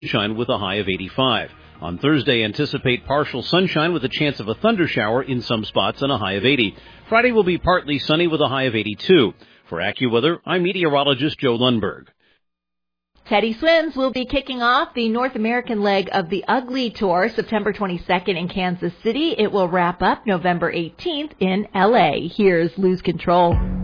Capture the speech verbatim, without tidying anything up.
sunshine with a high of eighty-five. On Thursday, anticipate partial sunshine with a chance of a thunder shower in some spots and a high of eighty. Friday will be partly sunny with a high of eighty-two. For AccuWeather, I'm meteorologist Joe Lundberg. Teddy Swims will be kicking off the North American leg of the Ugly Tour September twenty-second in Kansas City. It will wrap up November eighteenth in L A. Here's Lose Control.